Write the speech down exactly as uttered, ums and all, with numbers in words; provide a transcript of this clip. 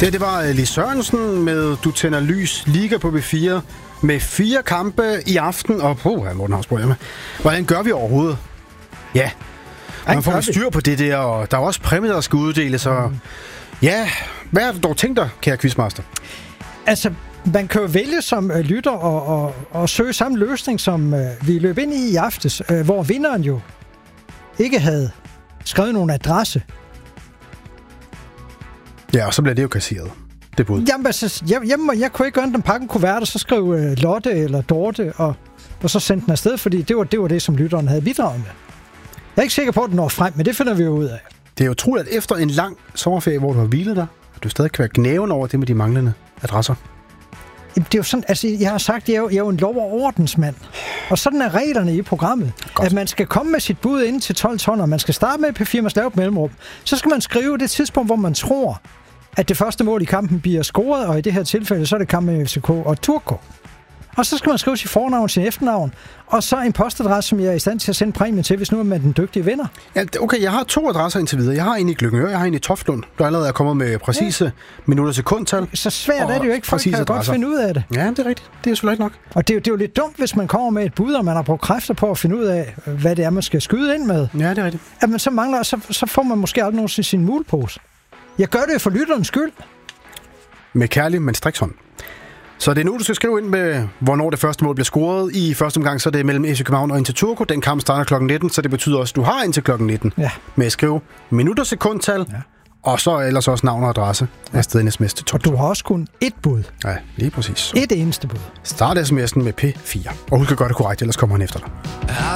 Det, det var Lis Sørensen med Du tænder lys, Liga på B fire, med fire kampe i aften, og puh, her Morten Havsbro, jamen. Hvordan gør vi overhovedet? Ja, man får styr på det der, og der er også præmier, der skal uddeles, og mm. ja, hvad har du dog tænkt dig, kære quizmaster? Altså, man kan jo vælge som øh, lytter og, og, og søge samme løsning, som øh, vi løb ind i i aftes, øh, hvor vinderen jo ikke havde skrevet nogen adresse. Ja, og så bliver det jo kasseret. Det bud. Jamen, altså, jeg, jeg, jeg, jeg kunne ikke gøre den pakke kuvert, og så skrev øh, Lotte eller Dorte, og, og så sendte den afsted, fordi det var, det var det, som lytteren havde bidraget med. Jeg er ikke sikker på, at den når frem, men det finder vi jo ud af. Det er jo troligt, at efter en lang sommerferie, hvor du har hvilet dig, at du stadig kan være gnæven over det med de manglende adresser. Jamen, det er jo sådan, altså, jeg har sagt, at jeg er jo, jeg er jo en lov- og ordensmand. Og sådan er reglerne i programmet. Godt. At man skal komme med sit bud inden til tolv ton, og man skal starte med P fire, man skal lave et mellemrum. Så skal man skrive det tidspunkt, hvor man tror, at det første mål i kampen bliver scoret, og i det her tilfælde, så er det kampen med F C K og Turco. Og så skal man skrive sit fornavn, sin efternavn, og så en postadresse, som jeg er i stand til at sende præmien til, hvis nu er man den dygtige vinder. Ja, okay, jeg har to adresser indtil videre. Jeg har en i Glyngøre, jeg har en i Toftlund, der allerede er kommet med præcise ja. minutter til sekundtal. Så svært er det jo ikke, folk kan godt finde ud af det. Ja, det er rigtigt. Det er selvfølgelig ikke nok. Og det er, jo, det er jo lidt dumt, hvis man kommer med et bud, og man har brugt kræfter på at finde ud af, hvad det er, man skal skyde ind med. Ja, det er rigtigt. At man så mangler, så, så får man måske aldrig nogensinde sin mulepose. Jeg gør det for lytterens skyld. Med kærlig, men strikshånd. Så det er nu, du skal skrive ind med, hvornår det første mål bliver scoret. I første omgang, så er det mellem F C København og Inter Turco. Den kamp starter klokken nitten, så det betyder også, at du har indtil klokken nitten ja. med at skrive minutter, sekundtal, ja. og så ellers også navn og adresse ja. afsted en sms til tolv. Og du har også kun ét bud. Ja, lige præcis. Et eneste bud. Start sms'en med P fire. Og husk at gøre det korrekt, ellers kommer han efter dig.